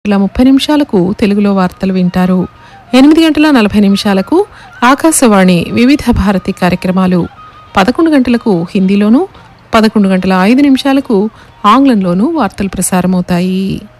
30 తెలుగులో వార్తలు వింటారు. 8:40 ఆకాశవాణి వివిధ భారతి కార్యక్రమాలు. 11 హిందీలోను, 11:05 ఆంగ్లంలోనూ వార్తలు ప్రసారమవుతాయి.